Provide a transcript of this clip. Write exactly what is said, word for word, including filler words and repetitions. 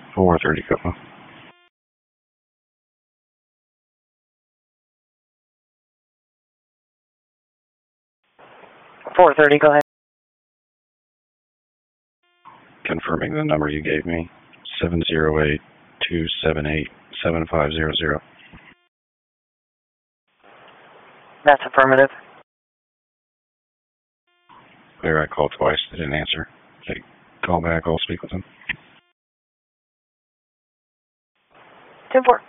four thirty, go. four thirty, go ahead. Confirming the number you gave me, seven zero eight, two seven eight, seven five zero zero. That's affirmative. Clear, I called twice. They didn't answer. Okay, call back. I'll speak with them. ten four.